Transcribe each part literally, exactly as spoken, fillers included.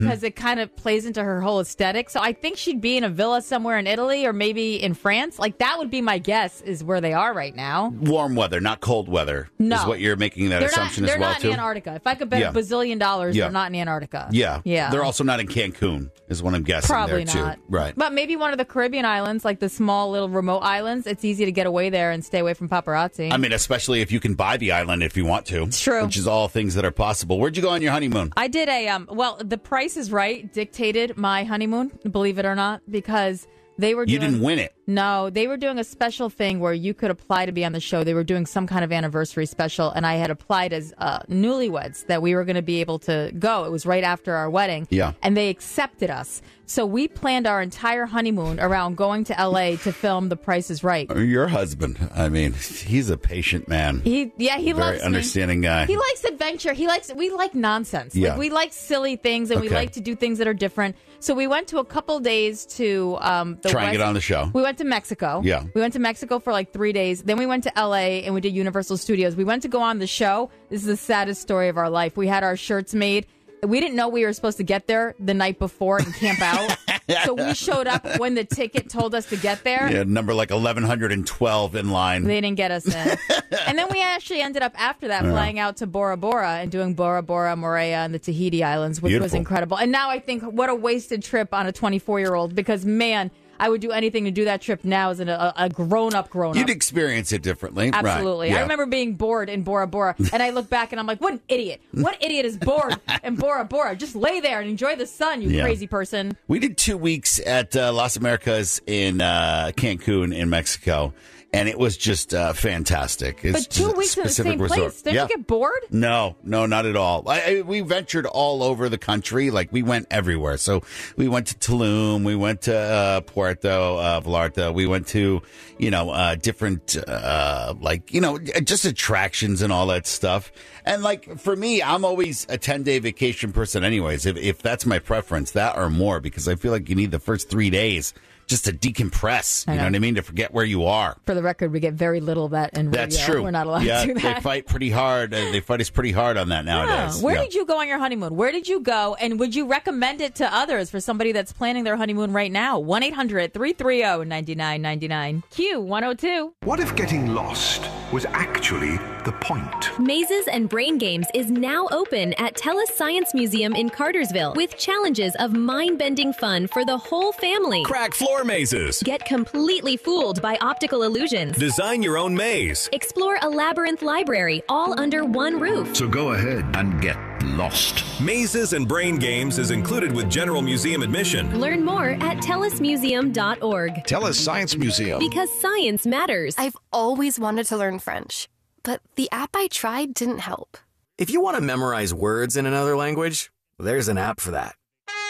because it kind of plays into her whole aesthetic. So I think she'd be in a villa somewhere in Italy or maybe in France. Like, that would be my guess is where they are right now. Warm weather, not cold weather, no. is what you're making that they're assumption not, as well, They're not too? in Antarctica. If I could bet yeah. a bazillion dollars, yeah. they're not in Antarctica. Yeah. Yeah. They're also not in Cancun, is what I'm guessing. Probably there, not. Too. Right. But maybe one of the Caribbean islands, like the small little remote islands. It's easy to get away there and stay away from paparazzi. I mean, especially if you can buy the island if you want to. It's true. Which is all things that are possible. Where'd you go on your honeymoon? I did a, um. well, The Price is Right dictated my honeymoon, believe it or not, because they were doing... You didn't win it. No, they were doing a special thing where you could apply to be on the show. They were doing some kind of anniversary special, and I had applied as uh, newlyweds that we were going to be able to go. It was right after our wedding. Yeah. And they accepted us. So we planned our entire honeymoon around going to L A to film The Price is Right. Your husband, I mean, he's a patient man. He, yeah, he Very loves understanding me. guy. He likes adventure. He likes, we like nonsense. Yeah. Like, we like silly things, and Okay. we like to do things that are different. So we went to a couple days to um, the Try and West- get on the show. We went to Mexico. Yeah. We went to Mexico for like three days. Then we went to L A and we did Universal Studios. We went to go on the show. This is the saddest story of our life. We had our shirts made. We didn't know we were supposed to get there the night before and camp out. So we showed up when the ticket told us to get there. Yeah, number like eleven twelve in line. They didn't get us in. And then we actually ended up after that Yeah. flying out to Bora Bora and doing Bora Bora, Moorea, and the Tahiti Islands, which was Beautiful. incredible. And now I think what a wasted trip on a twenty-four-year-old because, man, I would do anything to do that trip now as an, a, a grown-up grown-up. You'd experience it differently. Absolutely. Right. I Yeah. remember being bored in Bora Bora, and I look back and I'm like, what an idiot. What idiot is bored in Bora Bora? Just lay there and enjoy the sun, you Yeah. crazy person. We did two weeks at uh, Las Americas in uh, Cancun in Mexico, and it was just uh, fantastic. It's But two just a weeks in the specific same resort. place. Didn't Yeah. you get bored? No, no, not at all. I, I, we ventured all over the country. Like, we went everywhere. So we went to Tulum. We went to uh, Puerto uh, Vallarta. We went to, you know, uh, different, uh, like, you know, just attractions and all that stuff. And, like, for me, I'm always a ten-day vacation person anyways, if, if that's my preference, that or more, because I feel like you need the first three days just to decompress. You I know. know. what I mean? To forget where you are. For the record, we get very little of that in radio. That's true. We're not allowed yeah, to do that. They fight pretty hard. Uh, they fight us pretty hard on that nowadays. Yeah. Where Yeah. did you go on your honeymoon? Where did you go? And would you recommend it to others for somebody that's planning their honeymoon right now? one eight hundred three three zero nine nine nine nine. Q one oh two. What if getting lost was actually the point? Mazes and Brain Games is now open at TELUS Science Museum in Cartersville with challenges of mind-bending fun for the whole family. Crack floor mazes. Get completely fooled by optical illusions. Design your own maze. Explore a labyrinth library all under one roof. So go ahead and get lost. Mazes and Brain Games is included with general museum admission. Learn more at telus museum dot org. TELUS Science Museum. Because science matters. I've always wanted to learn French, but the app I tried didn't help. If you want to memorize words in another language, there's an app for that.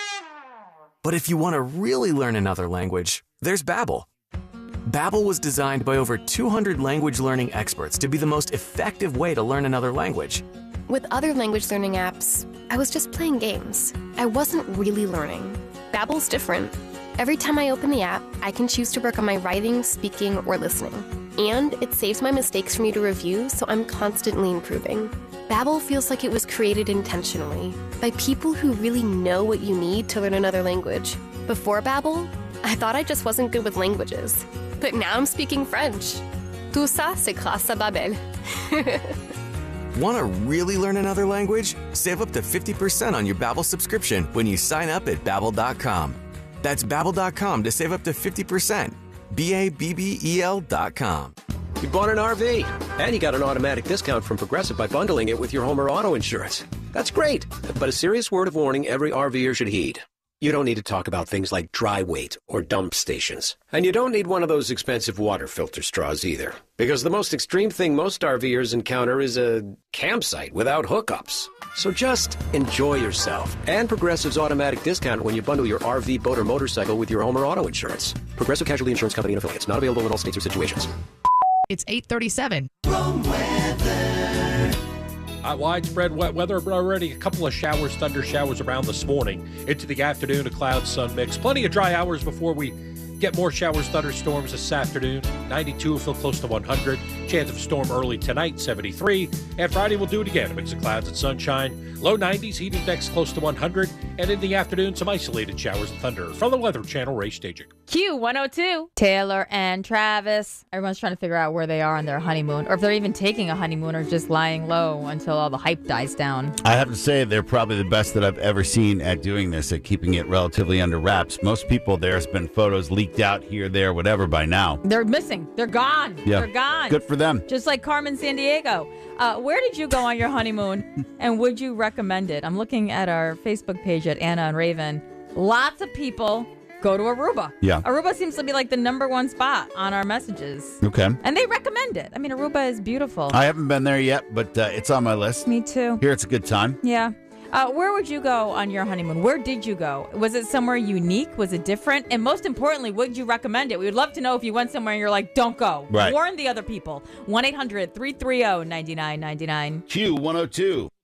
But if you want to really learn another language, there's Babbel. Babbel was designed by over two hundred language learning experts to be the most effective way to learn another language. With other language learning apps, I was just playing games. I wasn't really learning. Babbel's different. Every time I open the app, I can choose to work on my writing, speaking, or listening. And it saves my mistakes for me to review, so I'm constantly improving. Babbel feels like it was created intentionally by people who really know what you need to learn another language. Before Babbel, I thought I just wasn't good with languages. But now I'm speaking French. Tout ça, c'est grâce à Babbel. Want to really learn another language? Save up to fifty percent on your Babbel subscription when you sign up at babbel dot com. That's babbel dot com to save up to fifty percent. B A B B E L dot com. You bought an R V, and you got an automatic discount from Progressive by bundling it with your home or auto insurance. That's great, but a serious word of warning every RVer should heed. You don't need to talk about things like dry weight or dump stations. And you don't need one of those expensive water filter straws either. Because the most extreme thing most RVers encounter is a campsite without hookups. So just enjoy yourself. And Progressive's automatic discount when you bundle your R V, boat, or motorcycle with your home or auto insurance. Progressive Casualty Insurance Company and affiliates. Not available in all states or situations. It's eight thirty-seven. Uh, widespread wet weather, but already a couple of showers, thunder showers around this morning. Into the afternoon, a cloud sun mix. Plenty of dry hours before we Get more showers, thunderstorms this afternoon. ninety-two will feel close to one hundred. Chance of a storm early tonight, seventy-three. And Friday we'll do it again. A mix of clouds and sunshine. Low nineties, heat index close to one hundred. And in the afternoon, some isolated showers and thunder. From the Weather Channel, Ray Staging. Q one oh two. Taylor and Travis. Everyone's trying to figure out where they are on their honeymoon, or if they're even taking a honeymoon or just lying low until all the hype dies down. I have to say they're probably the best that I've ever seen at doing this, at keeping it relatively under wraps. Most people, there's been photos leaked out here, there, whatever by now. They're missing. They're gone. Yeah. They're gone. Good for them. Just like Carmen Sandiego. Uh, where did you go on your honeymoon, and would you recommend it? I'm looking at our Facebook page at Anna and Raven. Lots of people go to Aruba. Yeah. Aruba seems to be like the number one spot on our messages. Okay. And they recommend it. I mean, Aruba is beautiful. I haven't been there yet, but uh, it's on my list. Me too. Here, it's a good time. Yeah. Uh, where would you go on your honeymoon? Where did you go? Was it somewhere unique? Was it different? And most importantly, would you recommend it? We would love to know if you went somewhere and you're like, don't go. Right. Warn the other people. one eight hundred three three zero nine nine nine nine. Q one oh two.